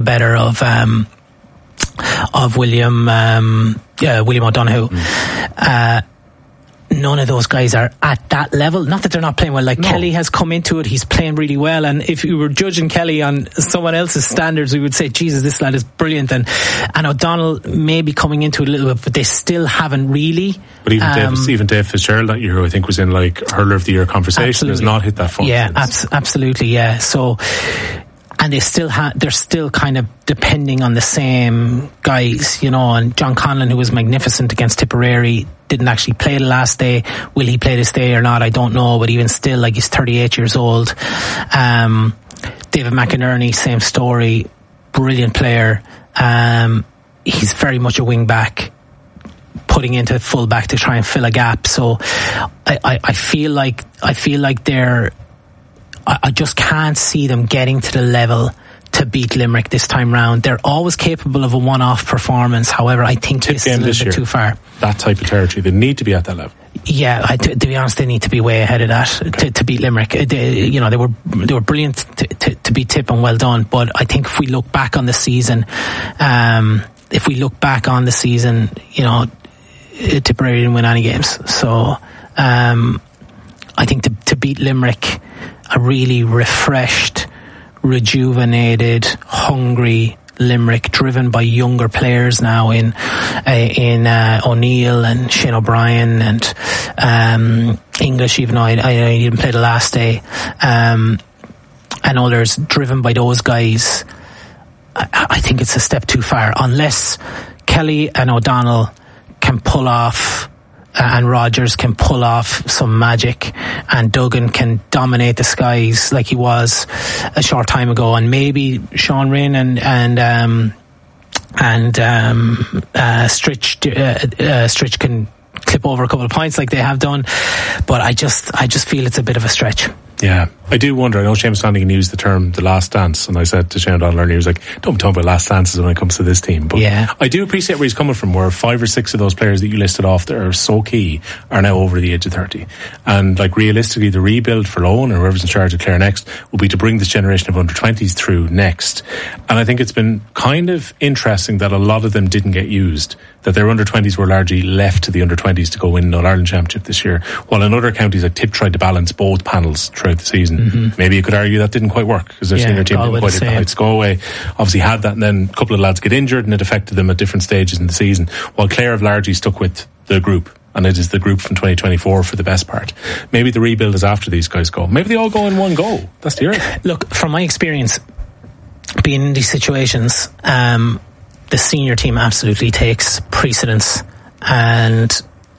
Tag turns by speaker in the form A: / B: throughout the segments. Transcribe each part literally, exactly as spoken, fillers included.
A: better of um, of William um, yeah, William O'Donoghue. Mm. Uh, none of those guys are at that level. Not that they're not playing well. Like, no. Kelly has come into it, he's playing really well, and if you were judging Kelly on someone else's standards, we would say, Jesus, this lad is brilliant. And, and O'Donnell may be coming into it a little bit, but they still haven't really.
B: But even,
A: um,
B: Dave, even Dave Fitzgerald that year, who I think was in like Hurler of the Year conversation, absolutely. has not hit that form.
A: Yeah, abs- absolutely, yeah. So, and they still ha- they're still kind of depending on the same guys, you know, and John Conlon, who was magnificent against Tipperary, didn't actually play the last day. Will he play this day or not? I don't know, but even still, like, he's thirty-eight years old. Um, David McInerney, same story, brilliant player. Um, he's very much a wing back, putting into full back to try and fill a gap. So I, I, I feel like I feel like they're I just can't see them getting to the level to beat Limerick this time round. They're always capable of a one-off performance. However, I think this is a little bit
B: year,
A: too far.
B: That type of territory, they need to be at that level.
A: Yeah, I, to, to be honest, they need to be way ahead of that okay. to, to beat Limerick. They, you know, they were they were brilliant to, to, to beat Tip, and well done. But I think if we look back on the season, um, if we look back on the season, you know, Tipperary didn't win any games. So um, I think to, to beat Limerick, a really refreshed, rejuvenated, hungry Limerick, driven by younger players now in uh, in uh, O'Neill and Shane O'Brien and um, English, even though I, I didn't play the last day, um, and others, driven by those guys. I, I think it's a step too far, unless Kelly and O'Donnell can pull off Uh, and Rodgers can pull off some magic, and Duggan can dominate the skies like he was a short time ago, and maybe Sean Rinn and and um, and um, uh, Stritch uh, uh, Stritch can clip over a couple of points like they have done. But I just I just feel it's a bit of a stretch.
B: Yeah, I do wonder. I know Seamus Flanagan used the term "the last dance," and I said to Shane O'Donnell earlier, he was like, "Don't be talking about last dances when it comes to this team." But
A: yeah.
B: I do appreciate where he's coming from, where five or six of those players that you listed off that are so key are now over the age of thirty. And like, realistically, the rebuild for Loan and whoever's in charge of Clare next will be to bring this generation of under twenties through next. And I think it's been kind of interesting that a lot of them didn't get used, that their under twenties were largely left to the under twenties to go win an All-Ireland Championship this year, while in other counties like Tip tried to balance both panels throughout the season. Mm-hmm. Maybe you could argue that didn't quite work because their yeah, senior team didn't quite hit the heights. Galway obviously had that, and then a couple of lads get injured and it affected them at different stages in the season, while Clare have largely stuck with the group, and it is the group from twenty twenty-four for the best part. Maybe the rebuild is after these guys go. Maybe they all go in one go. That's the earth.
A: Look, from my experience being in these situations, um, the senior team absolutely takes precedence, and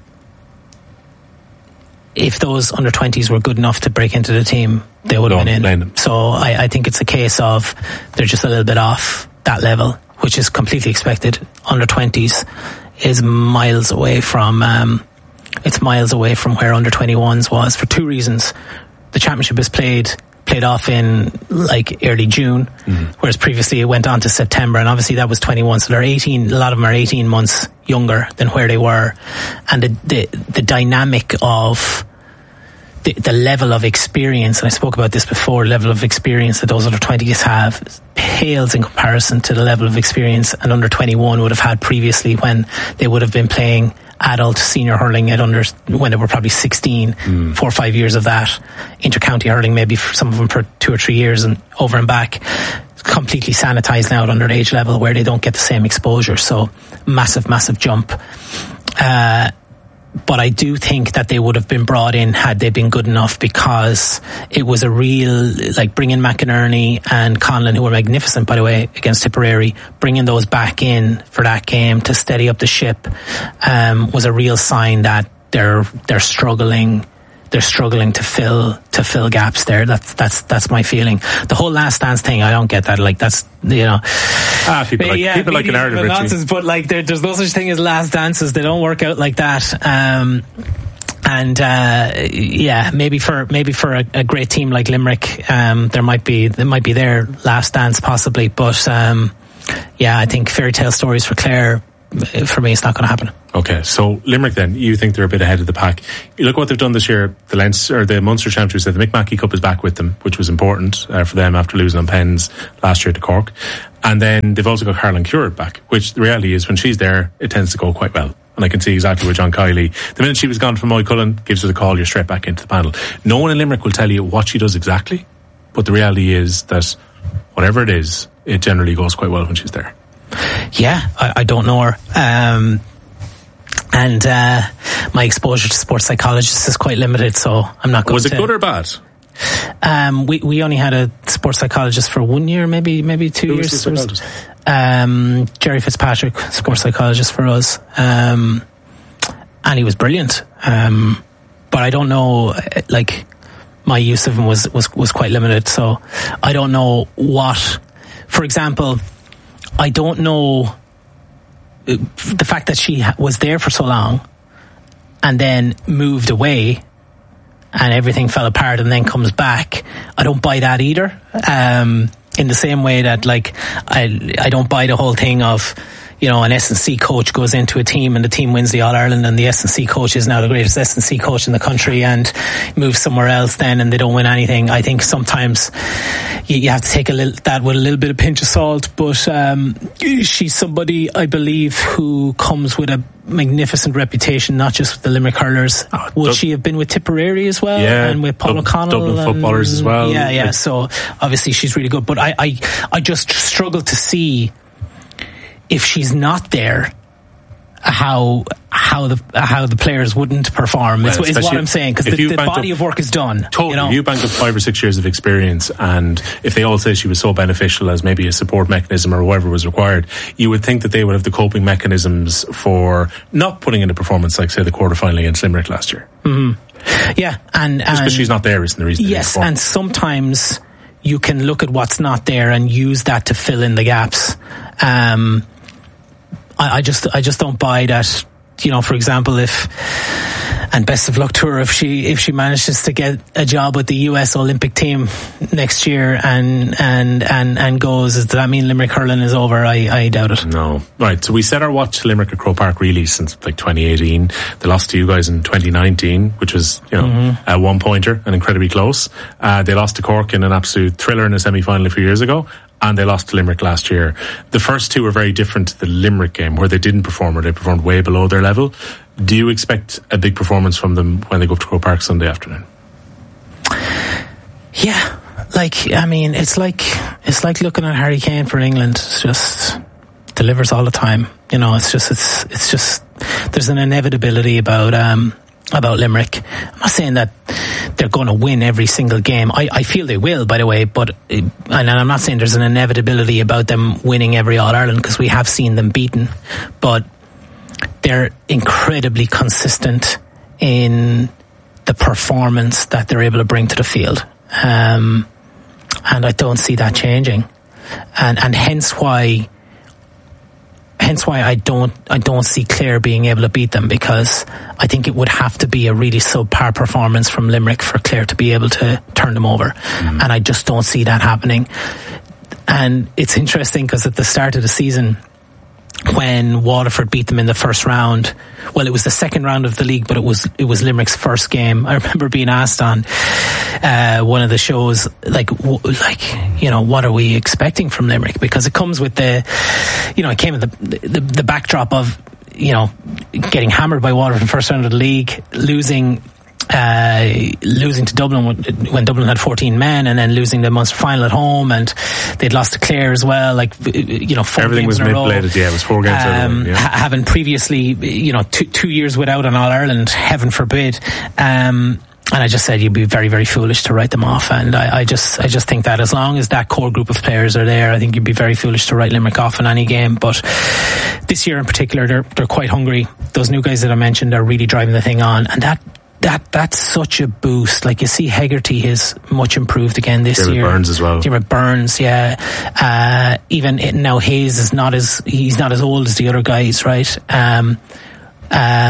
A: if those under twenties were good enough to break into the team, they would have been in. So I, I think it's a case of they're just a little bit off that level, which is completely expected. Under twenties is miles away from um, it's miles away from where under twenty-ones was, for two reasons. The championship is played played off in like early June, mm-hmm. whereas previously it went on to September, and obviously that was twenty-one, so they're eighteen, a lot of them are eighteen months younger than where they were, and the the, the dynamic of the, the level of experience, and I spoke about this before, level of experience that those under twenties have pales in comparison to the level of experience an under twenty-one would have had previously, when they would have been playing adult senior hurling at under, when they were probably sixteen, mm. four or five years of that. Inter-county hurling, maybe for some of them for two or three years and over and back. It's completely sanitised now at underage level, where they don't get the same exposure. So massive, massive jump. Uh, but I do think that they would have been brought in had they been good enough, because it was a real, like, bringing McInerney and Conlon, who were magnificent, by the way, against Tipperary, bringing those back in for that game to steady up the ship, um, was a real sign that they're they're struggling. They're struggling to fill to fill gaps there. That's that's that's my feeling. The whole last dance thing, I don't get that. Like, that's, you know,
B: ah, people like yeah, people like an narrative,
A: nonsense. But like, there, there's no such thing as last dances. They don't work out like that. Um, and uh, yeah, maybe for maybe for a, a great team like Limerick, um, there might be there might be their last dance possibly. But um, yeah, I think fairy tale stories for Clare for me, it's not going to happen.
B: Okay, so Limerick then, you think they're a bit ahead of the pack. You look what they've done this year. The Leinster, or the Munster Championship, said the Mick Mackey Cup is back with them, which was important uh, for them after losing on pens last year to Cork. And then they've also got Caroline Currid back, which the reality is when she's there, it tends to go quite well. And I can see exactly where John Kiley, the minute she was gone from Moy Cullen, gives her the call, you're straight back into the panel. No one in Limerick will tell you what she does exactly, but the reality is that whatever it is, it generally goes quite well when she's there.
A: Yeah, I, I don't know her. Um, and uh, my exposure to sports psychologists is quite limited, so I'm not going
B: Was
A: to...
B: it good or bad?
A: Um, we we only had a sports psychologist for one year, maybe maybe two
B: Who
A: years.
B: was the psychologist?
A: Um, Jerry Fitzpatrick, sports psychologist for us, um, and he was brilliant. Um, but I don't know, like my use of him was, was was quite limited, so I don't know what. For example, I don't know the fact that she was there for so long and then moved away and everything fell apart and then comes back. I don't buy that either. Um, in the same way that, like, I I don't buy the whole thing of, you know, an S and C coach goes into a team and the team wins the All-Ireland and the S and C coach is now the greatest S and C coach in the country and moves somewhere else then and they don't win anything. I think sometimes you, you have to take a little, that with a little bit of pinch of salt, but um, she's somebody, I believe, who comes with a magnificent reputation, not just with the Limerick hurlers. Oh, Would Dub- she have been with Tipperary as well?
B: Yeah,
A: and with Paul
B: Dub-
A: O'Connell?
B: Dublin
A: and,
B: footballers as well.
A: Yeah, yeah. So obviously she's really good, but I, I, I just struggle to see if she's not there, how how the how the players wouldn't perform. Well, is what I'm saying, because the, the body up, of work is done.
B: Totally, you know? You banked up five or six years of experience, and if they all say she was so beneficial as maybe a support mechanism or whatever was required, you would think that they would have the coping mechanisms for not putting in a performance like, say, the quarterfinal against Limerick last year.
A: Mm-hmm. Yeah, and
B: just because she's not there isn't the reason.
A: Yes, and sometimes you can look at what's not there and use that to fill in the gaps. Um, I, I just, I just don't buy that. You know, for example, if, and best of luck to her if she if she manages to get a job with the U S Olympic team next year and and and and goes, does that mean Limerick hurling is over? I, I doubt it.
B: No. Right, so we set our watch to Limerick at Croke Park really since like twenty eighteen. They lost to you guys in twenty nineteen, which was, you know, mm-hmm. a one pointer and incredibly close. Uh, they lost to Cork in an absolute thriller in a semi-final a few years ago. And they lost to Limerick last year. The first two were very different to the Limerick game, where they didn't perform or they performed way below their level. Do you expect a big performance from them when they go up to Croke Park Sunday afternoon?
A: Yeah, like, I mean, it's like it's like looking at Harry Kane for England. It's just delivers all the time. You know, it's just it's it's just there's an inevitability about um about Limerick. I'm not saying that they're going to win every single game. I, I feel they will, by the way, but and I'm not saying there's an inevitability about them winning every All-Ireland, because we have seen them beaten, but they're incredibly consistent in the performance that they're able to bring to the field, um, and I don't see that changing, and and hence why Hence why I don't I don't see Clare being able to beat them, because I think it would have to be a really subpar performance from Limerick for Clare to be able to turn them over. Mm. And I just don't see that happening. And it's interesting because at the start of the season, when Waterford beat them in the first round, well, it was the second round of the league, but it was it was Limerick's first game. I remember being asked on uh, one of the shows, like, w- like you know, what are we expecting from Limerick? Because it comes with the, you know, it came with the the, the backdrop of, you know, getting hammered by Waterford in the first round of the league, losing. Uh, losing to Dublin when, when Dublin had fourteen men, and then losing the Munster final at home, and they'd lost to Clare as well. Like, you know, four
B: everything
A: games
B: was
A: in a row.
B: mid-bladed. Yeah, it was four games. Um, yeah.
A: ha- having previously, you know, two, two years without an All Ireland, heaven forbid. Um, and I just said you'd be very, very foolish to write them off. And I, I just, I just think that as long as that core group of players are there, I think you'd be very foolish to write Limerick off in any game. But this year in particular, they're they're quite hungry. Those new guys that I mentioned are really driving the thing on, and that. That that's such a boost. Like, you see, Hegarty is much improved again this
B: David
A: year.
B: Burns as well.
A: David Burns, yeah. Uh, even it, now Hayes is not as he's not as old as the other guys, right? Um, um,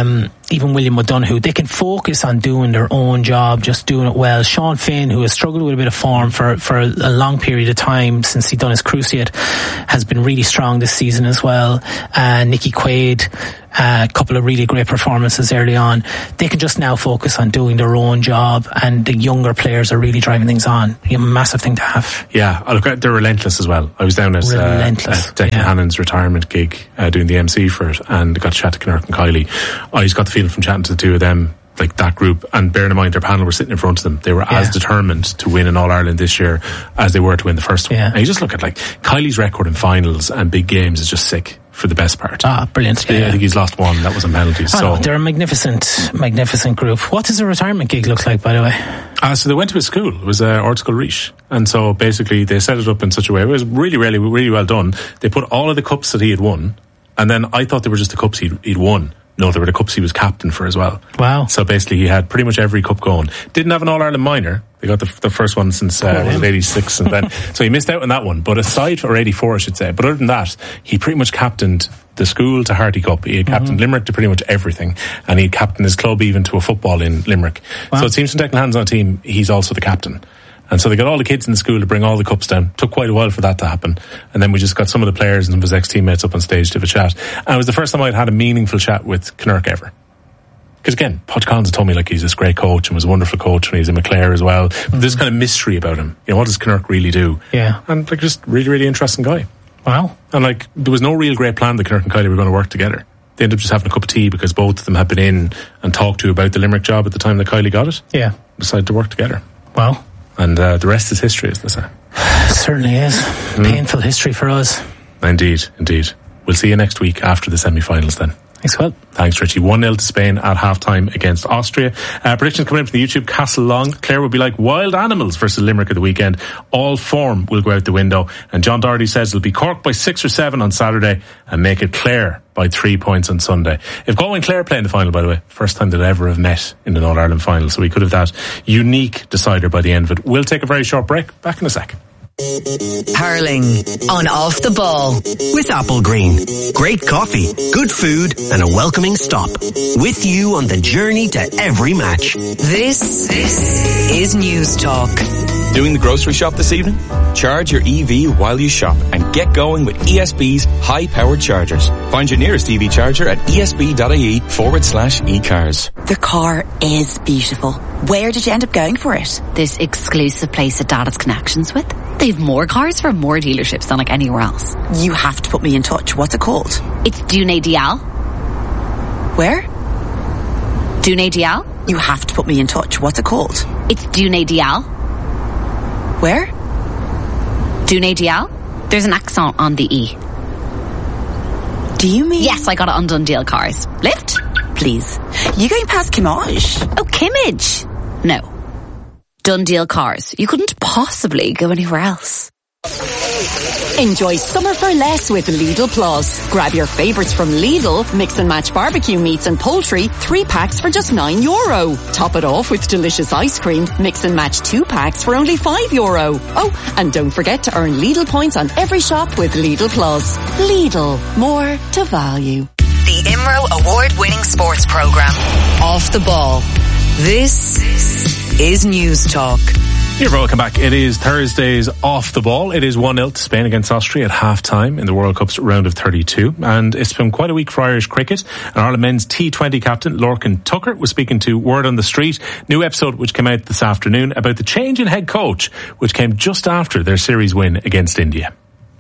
A: even William O'Donoghue, they can focus on doing their own job, just doing it well. Sean Finn, who has struggled with a bit of form for, for a long period of time since he'd done his cruciate, has been really strong this season as well. Uh, Nicky Quaid, a uh, couple of really great performances early on. They can just now focus on doing their own job, and the younger players are really driving things on. A massive thing to have.
B: Yeah, look, they're relentless as well. I was down at, uh, at Declan yeah. Hannon's retirement gig uh, doing the M C for it, and got to chat to Kinnerk and Kiley. I just got the feeling from chatting to the two of them, like that group, and bearing in mind their panel were sitting in front of them, they were yeah. as determined to win in All-Ireland this year as they were to win the first one.
A: Yeah.
B: And you just look at like Kiley's record in finals and big games is just sick for the best part.
A: Ah, brilliant.
B: Yeah, I think he's lost one, that was a penalty.
A: Oh, so no, they're a magnificent, magnificent group. What does a retirement gig look like, by the way?
B: Uh, so they went to a school, it was uh, Ortschool Riche, and so basically they set it up in such a way, it was really, really, really well done. They put all of the cups that he had won, and then I thought they were just the cups he'd, he'd won. No, there were the cups he was captain for as well.
A: Wow.
B: So basically he had pretty much every cup going. Didn't have an All-Ireland minor. They got the, the first one since uh, was it eighty-six, and then so he missed out on that one. But aside for eighty-four, I should say. But other than that, he pretty much captained the school to Harty Cup. He had captained mm-hmm. Limerick to pretty much everything, and he had captained his club even to a football in Limerick. Wow. So it seems from Declan Hannon's on a team, he's also the captain. And so they got all the kids in the school to bring all the cups down. Took quite a while for that to happen. And then we just got some of the players and some of his ex-teammates up on stage to have a chat. And it was the first time I'd had a meaningful chat with Kinnerk ever. Because again, Podge Collins told me like he's this great coach and was a wonderful coach, and he's in McClare as well. Mm-hmm. There's kind of mystery about him. You know, what does Kinnerk really do?
A: Yeah.
B: And like just really, really interesting guy.
A: Wow.
B: And like there was no real great plan that Kinnerk and Kiley were going to work together. They ended up just having a cup of tea because both of them had been in and talked to about the Limerick job at the time that Kiley got it.
A: Yeah.
B: Decided to work together.
A: Wow.
B: And uh, the rest is history, as they say.
A: It certainly is. Mm. Painful history for us.
B: Indeed, indeed. We'll see you next week after the semi-finals then.
A: Thanks, Will.
B: Thanks, Richie. one nil to Spain at half-time against Austria. Uh, predictions coming in from the YouTube. Castle Long. Clare will be like wild animals versus Limerick at the weekend. All form will go out the window. And John Doherty says it'll be Cork by six or seven on Saturday and make it Clare by three points on Sunday. If Galway and Clare play in the final, by the way, first time they'll ever have met in an All-Ireland final. So we could have that unique decider by the end of it. We'll take a very short break. Back in a sec.
C: Hurling on Off the Ball with Applegreen. Great coffee, good food and a welcoming stop. With you on the journey to every match. This, this is News Talk.
D: Doing the grocery shop this evening? Charge your E V while you shop and get going with E S B's high-powered chargers. Find your nearest E V charger at esb.ie forward slash e-cars.
E: The car is beautiful. Where did you end up going for it?
F: This exclusive place that Dad has connections with. They've more cars from more dealerships than like anywhere else.
E: You have to put me in touch. What's it called?
F: It's Dune Dial.
E: Where?
F: Dune Dial.
E: You have to put me in touch. What's it called?
F: It's Dune Dial.
E: Where?
F: Dune Dial. There's an accent on the E.
E: Do you mean?
F: Yes, I got it on Dundee Cars. Lift, please.
E: You going past Kimmage?
F: Oh, Kimmage. No. Dundee Cars. You couldn't possibly go anywhere else.
G: Enjoy summer for less with Lidl Plus. Grab your favourites from Lidl, mix and match barbecue meats and poultry, three packs for just nine euro. Top it off with delicious ice cream, mix and match two packs for only five euro. Oh, and don't forget to earn Lidl points on every shop with Lidl Plus. Lidl, more to value.
C: The I M R O award-winning sports programme, Off the Ball. This is News Talk.
B: You're welcome back. It is Thursday's Off the Ball. It is one nil to Spain against Austria at half-time in the World Cup's round of thirty-two. And it's been quite a week for Irish cricket. And Ireland men's T twenty captain Lorcan Tucker was speaking to Word on the Street, new episode which came out this afternoon, about the change in head coach, which came just after their series win against India.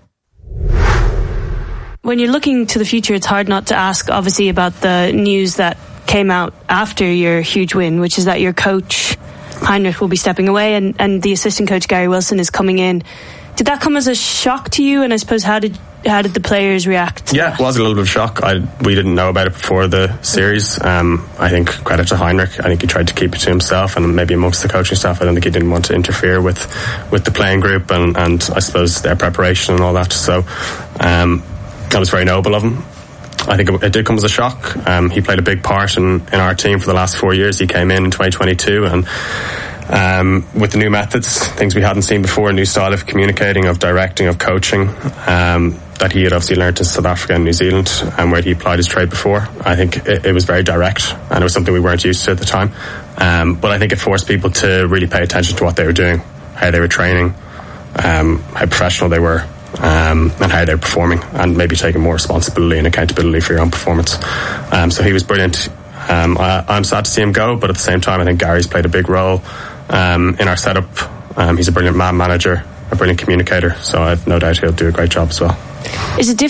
H: When you're looking to the future, it's hard not to ask, obviously, about the news that came out after your huge win, which is that your coach Heinrich will be stepping away and, and the assistant coach Gary Wilson is coming in. Did that come as a shock to you? And I suppose how did how did the players react to
I: Yeah,
H: that?
I: It was a little bit of shock. I, we didn't know about it before the series. Um, I think credit to Heinrich. I think he tried to keep it to himself and maybe amongst the coaching staff. I don't think he didn't want to interfere with, with the playing group and, and I suppose their preparation and all that. So um, that was very noble of him. I think it, it did come as a shock. Um, he played a big part in, in our team for the last four years. He came in in twenty twenty-two and um, with the new methods, things we hadn't seen before, a new style of communicating, of directing, of coaching. Um, that he had obviously learnt in South Africa and New Zealand, and where he applied his trade before. I think it, it was very direct, and it was something we weren't used to at the time. Um, but I think it forced people to really pay attention to what they were doing, how they were training, um, how professional they were, um, and how they were performing, and maybe taking more responsibility and accountability for your own performance. Um, so he was brilliant. Um, I, I'm sad to see him go, but at the same time, I think Gary's played a big role um, in our setup. Um, he's a brilliant man manager, a brilliant communicator, so I have no doubt he'll do a great job as well.
H: Is it different?